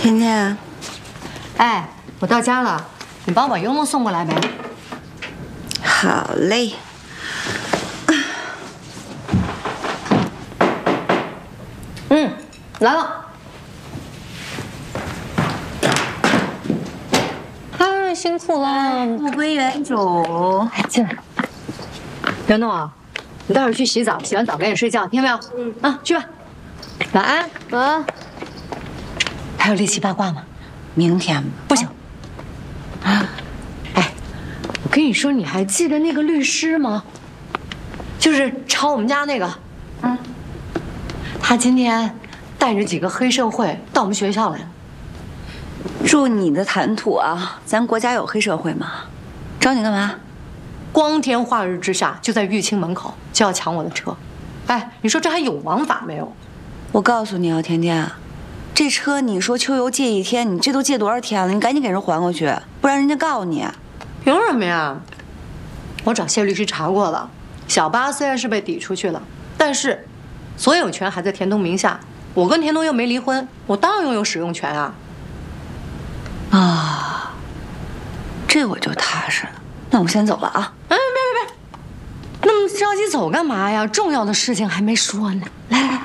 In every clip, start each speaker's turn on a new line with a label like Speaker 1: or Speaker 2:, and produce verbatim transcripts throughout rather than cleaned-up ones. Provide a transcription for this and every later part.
Speaker 1: 甜甜，
Speaker 2: 哎，我到家了，你帮我把悠悠送过来呗。
Speaker 1: 好嘞。
Speaker 2: 嗯，来了。嗨，辛苦了。
Speaker 1: 物归原主。
Speaker 2: 哎，进来。刘诺，你待会儿去洗澡，洗完澡赶紧睡觉，听到没有？嗯。啊，去吧。晚安。晚安。还有猎奇八卦吗？
Speaker 1: 明天
Speaker 2: 不行。啊，哎，我跟你说，你还记得那个律师吗？就是抄我们家那个。嗯。他今天带着几个黑社会到我们学校来了。
Speaker 1: 祝你的谈吐啊！咱国家有黑社会吗？找你干嘛？
Speaker 2: 光天化日之下就在玉清门口就要抢我的车，哎，你说这还有王法没有？
Speaker 1: 我告诉你啊，甜甜，这车你说秋游借一天，你这都借多少天了？你赶紧给人还过去，不然人家告你。
Speaker 2: 凭什么呀？我找谢律师查过了，小八虽然是被抵出去了，但是所有权还在田东名下。我跟田东又没离婚，我当然拥有使用权啊。
Speaker 1: 啊，这我就踏实了。那我先走了啊！
Speaker 2: 哎，别别别，那么着急走干嘛呀？重要的事情还没说呢。来来来，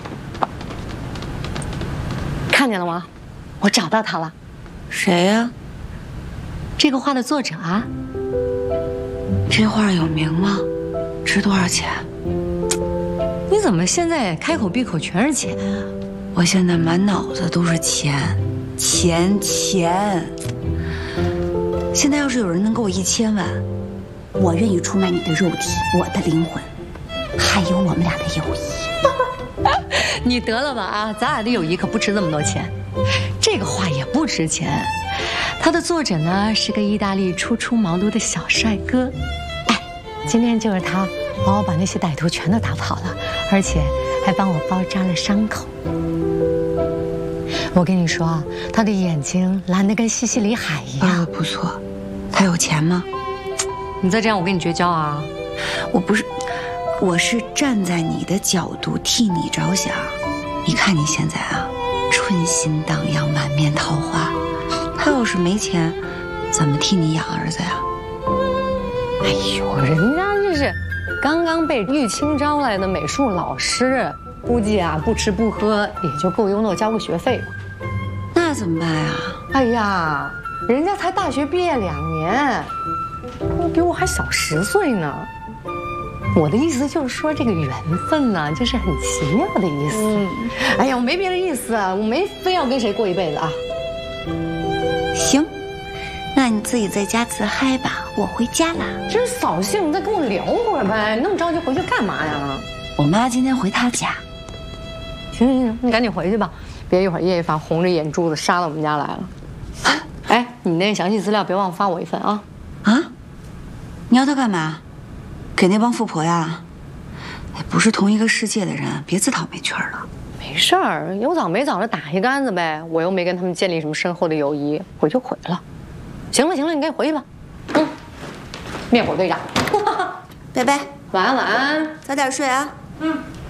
Speaker 2: 看见了吗？我找到他了。
Speaker 1: 谁呀？
Speaker 2: 这个画的作者啊。
Speaker 1: 这画有名吗？值多少钱？
Speaker 2: 你怎么现在开口闭口全是钱啊？
Speaker 1: 我现在满脑子都是钱，钱钱。现在要是有人能给我一千万，我愿意出卖你的肉体、我的灵魂，还有我们俩的友谊。
Speaker 2: 你得了吧啊！咱俩的友谊可不值这么多钱。这个画也不值钱，它的作者呢是个意大利初出茅庐的小帅哥。哎，今天就是他帮我把那些歹徒全都打跑了，而且还帮我包扎了伤口。我跟你说啊，他的眼睛蓝得跟西西里海一样。
Speaker 1: 啊，不错。他有钱吗？
Speaker 2: 你再这样，我跟你绝交啊！
Speaker 1: 我不是，我是站在你的角度替你着想。你看你现在啊，春心荡漾，满面桃花。他要是没钱，怎么替你养儿子呀？
Speaker 2: 哎呦，人家这是刚刚被玉清招来的美术老师，估计啊不吃不喝也就够优诺交个学费吧。
Speaker 1: 那怎么办呀？
Speaker 2: 哎呀，人家才大学毕业两年，比我还小十岁呢。我的意思就是说，这个缘分呢，就是很奇妙的意思。嗯，哎呀，我没别的意思，我没非要跟谁过一辈子啊。
Speaker 1: 行，那你自己在家自嗨吧，我回家啦。
Speaker 2: 真扫兴，你再跟我聊会儿呗，那么着急回去干嘛呀？
Speaker 1: 我妈今天回她家。
Speaker 2: 行行行，你赶紧回去吧，别一会儿叶一凡红着眼珠子杀到我们家来了。哎，你那详细资料别忘发我一份啊！
Speaker 1: 啊？你要他干嘛？给那帮富婆呀？不是同一个世界的人，别自讨没趣了。
Speaker 2: 没事儿，有早没早的打一竿子呗。我又没跟他们建立什么深厚的友谊，毁就毁了。行了行了，你该回去吧。嗯，灭火队长，
Speaker 1: 拜拜，
Speaker 2: 晚安晚安，
Speaker 1: 早点睡啊。
Speaker 2: 嗯。